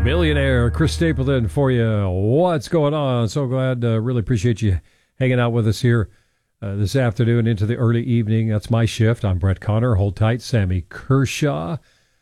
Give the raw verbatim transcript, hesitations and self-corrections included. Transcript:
Millionaire Chris Stapleton for you. What's going on? So glad, uh, really appreciate you hanging out with us here uh, this afternoon into the early evening. That's my shift. I'm Brett Connor. Hold tight. Sammy Kershaw